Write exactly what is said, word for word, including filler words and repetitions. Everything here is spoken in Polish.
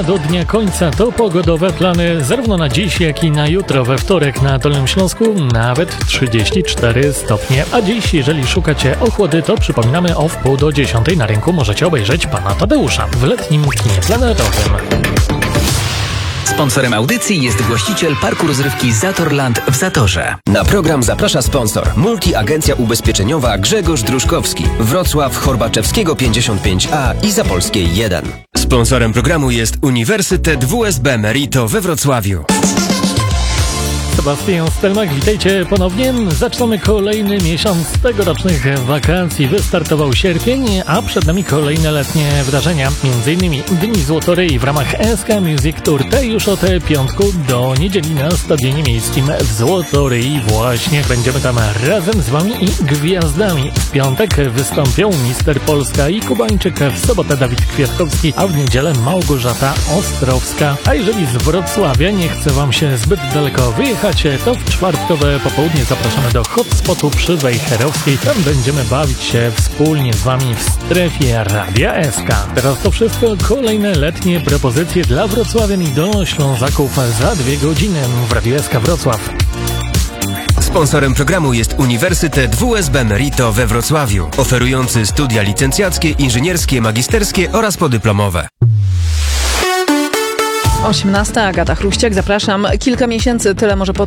dnia do dnia końca to pogodowe plany zarówno na dziś, jak i na jutro. We wtorek na Dolnym Śląsku nawet trzydzieści cztery stopnie. A dziś, jeżeli szukacie ochłody, to przypominamy o wpół do dziesiątej na rynku możecie obejrzeć Pana Tadeusza w letnim kinie planetowym. Sponsorem audycji jest właściciel parku rozrywki Zatorland w Zatorze. Na program zaprasza sponsor. Multiagencja ubezpieczeniowa Grzegorz Druszkowski. Wrocław, Chorbaczewskiego pięćdziesiąt pięć A i Zapolskiej jeden. Sponsorem programu jest Uniwersytet W S B Merito we Wrocławiu. Sebastian Stelmach, witajcie ponownie. Zaczynamy kolejny miesiąc tegorocznych wakacji. Wystartował sierpień, a przed nami kolejne letnie wydarzenia. Między innymi Dni Złotoryi w ramach S K Music Tour. Te już od piątku do niedzieli na Stadionie Miejskim w Złotoryi. Właśnie będziemy tam razem z wami i gwiazdami. W piątek wystąpią Mister Polska i Kubańczyk, w sobotę Dawid Kwiatkowski, a w niedzielę Małgorzata Ostrowska. A jeżeli z Wrocławia nie chce wam się zbyt daleko wyjechać, to w czwartkowe popołudnie zapraszamy do hotspotu przy Wejherowskiej. Tam będziemy bawić się wspólnie z wami w strefie Radia S K. Teraz to wszystko. Kolejne letnie propozycje dla wrocławian i dolnoślązaków za dwie godziny w Radiu S K Wrocław. Sponsorem programu jest Uniwersytet W S B Merito we Wrocławiu, oferujący studia licencjackie, inżynierskie, magisterskie oraz podyplomowe. osiemnasta, Agata Chruściak, zapraszam. Kilka miesięcy, tyle może po